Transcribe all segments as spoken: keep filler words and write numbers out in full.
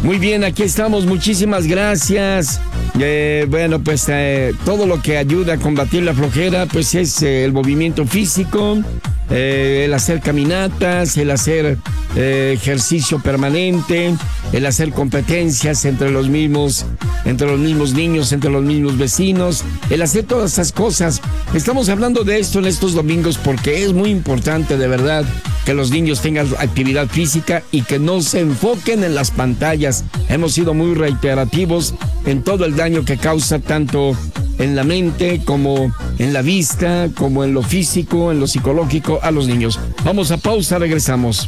Muy bien, aquí estamos, muchísimas gracias. Eh, bueno, pues eh, todo lo que ayuda a combatir la flojera, pues es eh, el movimiento físico, eh, el hacer caminatas, el hacer eh, ejercicio permanente, el hacer competencias entre los mismos, entre los mismos niños, entre los mismos vecinos, el hacer todas esas cosas. Estamos hablando de esto en estos domingos porque es muy importante, de verdad, que los niños tengan actividad física y que no se enfoquen en las pantallas. Hemos sido muy reiterativos en todo el daño que causa tanto en la mente como en la vista, como en lo físico, en lo psicológico a los niños. Vamos a pausa, regresamos.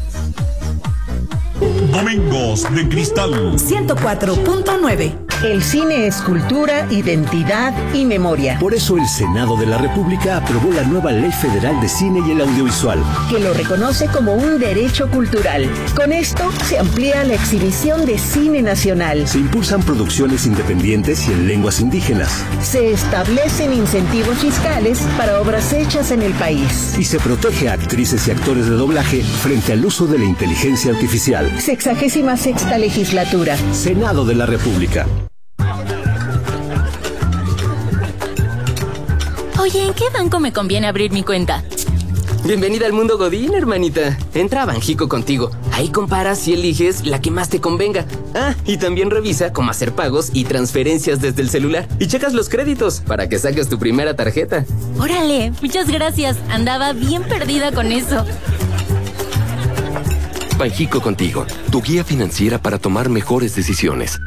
Domingos de Cristal ciento cuatro punto nueve. El cine es cultura, identidad y memoria. Por eso el Senado de la República aprobó la nueva Ley Federal de Cine y el Audiovisual, que lo reconoce como un derecho cultural. Con esto se amplía la exhibición de cine nacional. Se impulsan producciones independientes y en lenguas indígenas. Se establecen incentivos fiscales para obras hechas en el país. Y se protege a actrices y actores de doblaje frente al uso de la inteligencia artificial. Sexagésima sexta legislatura. Senado de la República. Oye, ¿en qué banco me conviene abrir mi cuenta? Bienvenida al mundo Godín, hermanita. Entra a Banjico contigo. Ahí comparas y eliges la que más te convenga. Ah, y también revisa cómo hacer pagos y transferencias desde el celular. Y checas los créditos para que saques tu primera tarjeta. Órale, muchas gracias. Andaba bien perdida con eso. Banjico contigo, tu guía financiera para tomar mejores decisiones.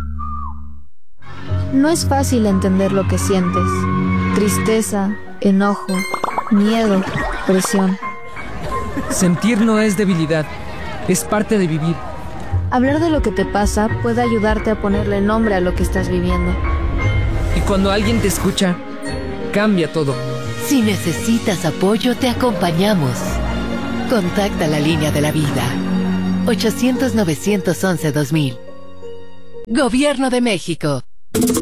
No es fácil entender lo que sientes. Tristeza, enojo, miedo, presión. Sentir no es debilidad, es parte de vivir. Hablar de lo que te pasa puede ayudarte a ponerle nombre a lo que estás viviendo. Y cuando alguien te escucha, cambia todo. Si necesitas apoyo, te acompañamos. Contacta la línea de la vida. ochocientos, novecientos once, dos mil. Gobierno de México.